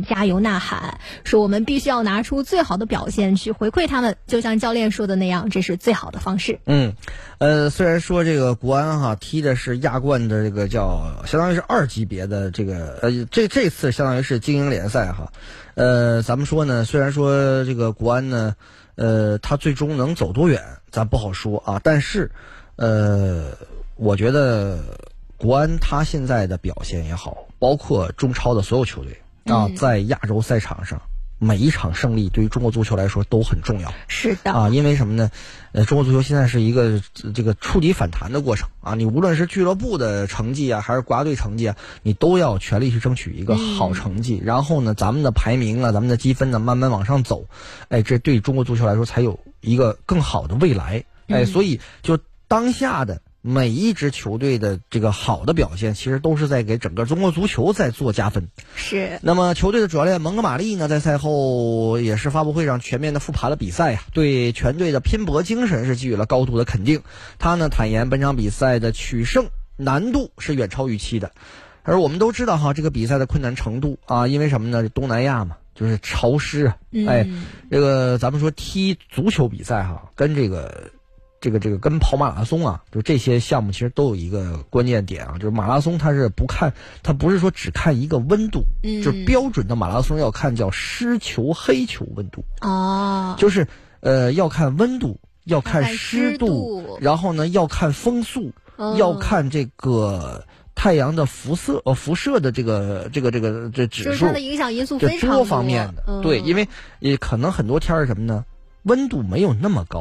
们加油呐喊，说我们必须要拿出最好的表现去回馈他们，就像教练说的那样，这是最好的方式。 虽然说这个国安踢的是亚冠的这个叫相当于是2级别的这个这次相当于是精英联赛咱们说呢，虽然说这个国安呢他最终能走多远咱不好说啊，但是我觉得国安他现在的表现也好，包括中超的所有球队在亚洲赛场上每一场胜利对于中国足球来说都很重要。 是的因为什么呢？中国足球现在是一个这个触底反弹的过程你无论是俱乐部的成绩还是国家队成绩你都要全力去争取一个好成绩，然后呢，咱们的排名咱们的积分慢慢往上走，这对中国足球来说才有一个更好的未来。所以就当下的每一支球队的这个好的表现，其实都是在给整个中国足球在做加分。 是。 那么球队的主教练蒙哥马利呢，在赛后也是发布会上全面的复盘了比赛对全队的拼搏精神是给予了高度的肯定。他呢坦言，本场比赛的取胜难度是远超预期的。而我们都知道这个比赛的困难程度因为什么呢？东南亚嘛，就是潮湿这个咱们说踢足球比赛跟这个跟跑马拉松就这些项目其实都有一个关键点就是马拉松它不是说只看一个温度，就是标准的马拉松要看叫湿球黑球温度就是要看温度，要看湿度，然后呢要看风速，要看这个太阳的辐射的这指数， 就是它的影响因素非常多， 这多方面的对，因为也可能很多天是什么呢？温度没有那么高。